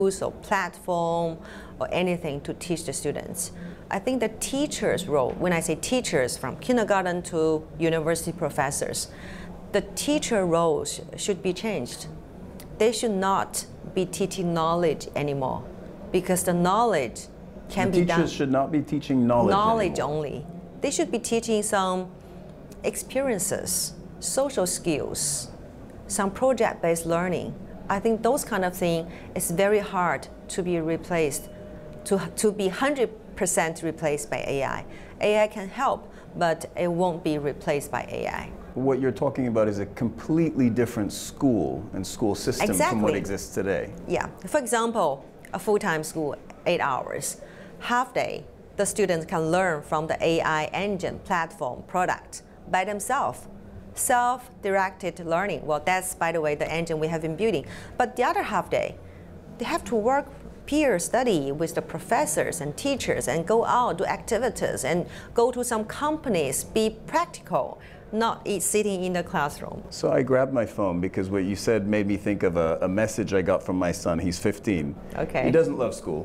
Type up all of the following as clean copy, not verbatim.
or platform or anything to teach the students. I think the teacher's role, when I say teachers from kindergarten to university professors, the teacher roles should be changed. They should not be teaching knowledge anymore because the knowledge can be done. Teachers should not be teaching knowledge anymore. Only. They should be teaching some experiences, social skills, some project-based learning. I think those kind of things is very hard to be replaced, to be 100% replaced by AI. AI can help, but it won't be replaced by AI. What you're talking about is a completely different school and school system from what exists today. Yeah. For example, a full-time school, 8 hours. Half day, the students can learn from the AI engine, platform, product by themselves. Self-directed learning. Well, that's, by the way, the engine we have been building. But the other half day, they have to work peer study with the professors and teachers and go out, do activities, and go to some companies, be practical, not sitting in the classroom. So I grabbed my phone because what you said made me think of a message I got from my son. He's 15. Okay. He doesn't love school.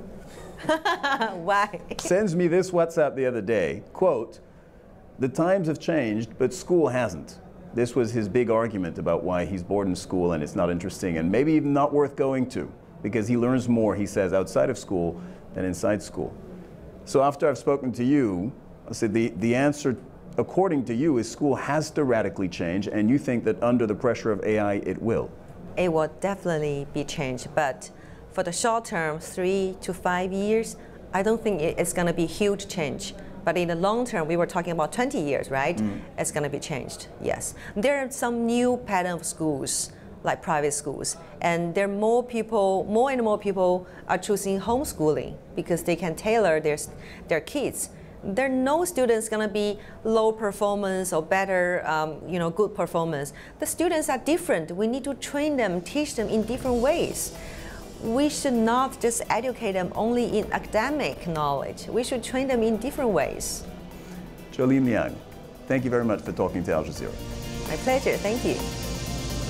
Why? Sends me this WhatsApp the other day, quote, "The times have changed, but school hasn't." This was his big argument about why he's bored in school and it's not interesting and maybe even not worth going to, because he learns more, he says, outside of school than inside school. So after I've spoken to you, I said the answer, according to you, is school has to radically change, and you think that under the pressure of AI, it will. It will definitely be changed, but for the short term, 3 to 5 years, I don't think it's going to be huge change. But in the long term, we were talking about 20 years, right? It's going to be changed, yes. There are some new pattern of schools, like private schools, and there are more and more people are choosing homeschooling because they can tailor their kids. There are no students going to be low performance or better, good performance. The students are different. We need to train them, teach them in different ways. We should not just educate them only in academic knowledge. We should train them in different ways. Jolene Liang, thank you very much for talking to Al Jazeera. My pleasure. Thank you.